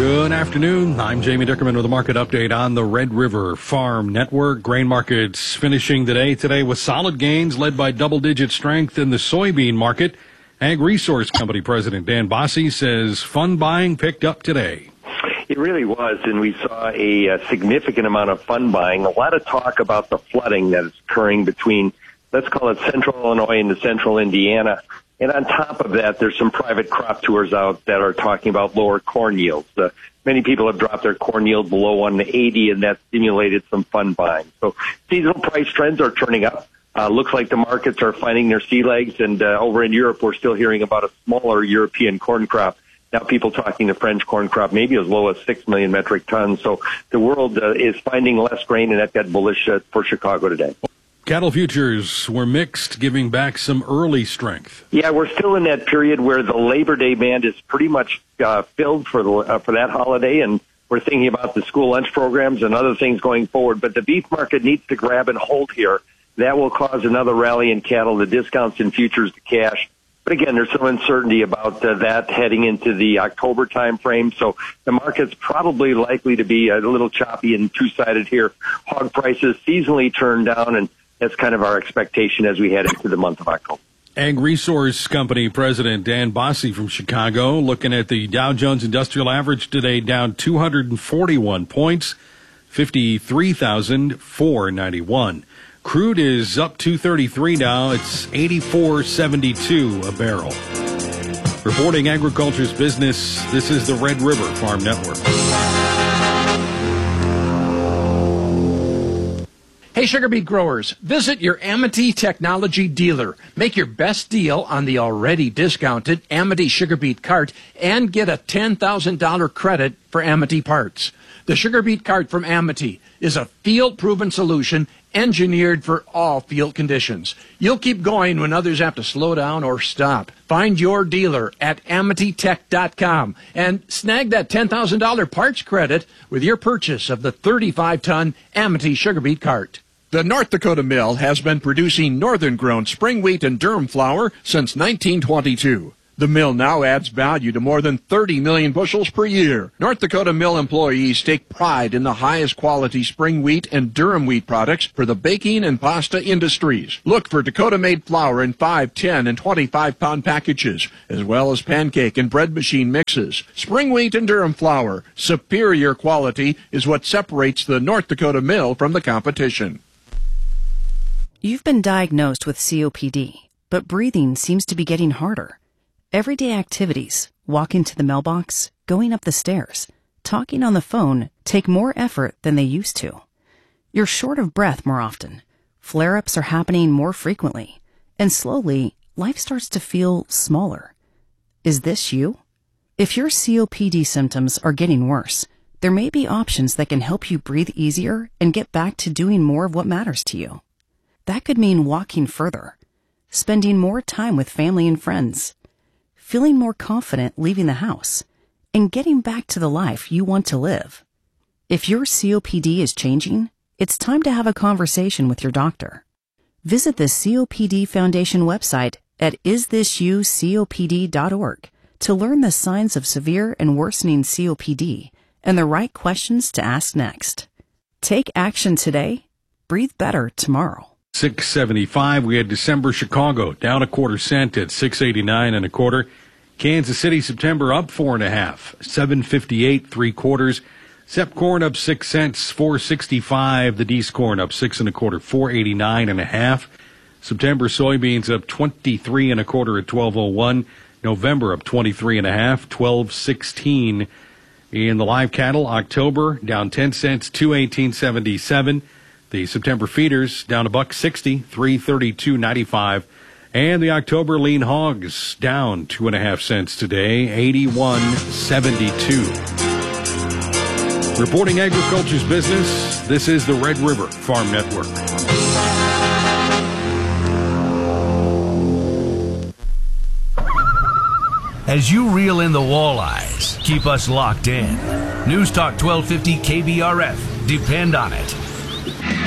Good afternoon. I'm Jamie Dickerman with a market update on the Red River Farm Network. Grain markets finishing today with solid gains led by double-digit strength in the soybean market. Ag Resource Company President Dan Bossie says fund buying picked up today. It really was, and we saw a significant amount of fund buying. A lot of talk about the flooding that is occurring between, let's call it central Illinois and central Indiana. And on top of that, there's some private crop tours out that are talking about lower corn yields. Many people have dropped their corn yield below 180, and that stimulated some fund buying. So seasonal price trends are turning up. Looks like the markets are finding their sea legs, and over in Europe, we're still hearing about a smaller European corn crop. Now people talking the French corn crop maybe as low as 6 million metric tons. So the world is finding less grain, and that got bullish for Chicago today. Cattle futures were mixed, giving back some early strength. Yeah, we're still in that period where the Labor Day demand is pretty much filled for that holiday, and we're thinking about the school lunch programs and other things going forward. But the beef market needs to grab and hold here. That will cause another rally in cattle, the discounts in futures to cash. But again, there's some uncertainty about that heading into the October time frame. So the market's probably likely to be a little choppy and two-sided here. Hog prices seasonally turn down, and that's kind of our expectation as we head into the month of October. Ag Resource Company President Dan Bossie from Chicago looking at the Dow Jones Industrial Average today down 241 points, 53,491. Crude is up 233 now. It's 84.72 a barrel. Reporting agriculture's business, this is the Red River Farm Network. Hey, sugar beet growers, visit your Amity Technology dealer. Make your best deal on the already discounted Amity sugar beet cart and get a $10,000 credit for Amity parts. The sugar beet cart from Amity is a field-proven solution engineered for all field conditions. You'll keep going when others have to slow down or stop. Find your dealer at AmityTech.com and snag that $10,000 parts credit with your purchase of the 35-ton Amity sugar beet cart. The North Dakota Mill has been producing northern-grown spring wheat and durum flour since 1922. The mill now adds value to more than 30 million bushels per year. North Dakota Mill employees take pride in the highest quality spring wheat and durum wheat products for the baking and pasta industries. Look for Dakota-made flour in 5, 10, and 25-pound packages, as well as pancake and bread machine mixes. Spring wheat and durum flour, superior quality, is what separates the North Dakota Mill from the competition. You've been diagnosed with COPD, but breathing seems to be getting harder. Everyday activities, walking to the mailbox, going up the stairs, talking on the phone, take more effort than they used to. You're short of breath more often. Flare-ups are happening more frequently. And slowly, life starts to feel smaller. Is this you? If your COPD symptoms are getting worse, there may be options that can help you breathe easier and get back to doing more of what matters to you. That could mean walking further, spending more time with family and friends, feeling more confident leaving the house, and getting back to the life you want to live. If your COPD is changing, it's time to have a conversation with your doctor. Visit the COPD Foundation website at isthisyoucopd.org to learn the signs of severe and worsening COPD and the right questions to ask next. Take action today. Breathe better tomorrow. 675. We had December Chicago down a quarter cent at 689 and a quarter. Kansas City September up 4.5, 758 3/4. Sep corn up 6 cents, 465. The D's corn up 6 1/4, 489 1/2. September soybeans up 23 1/4 at 1201. November up 23 1/2, 1216. In the live cattle, October down 10 cents, 218.77. The September feeders down $1.60, 332.95. And the October lean hogs down 2.5 cents today, 81.72. Reporting agriculture's business, this is the Red River Farm Network. As you reel in the walleyes, keep us locked in. News Talk 1250 KBRF. Depend on it.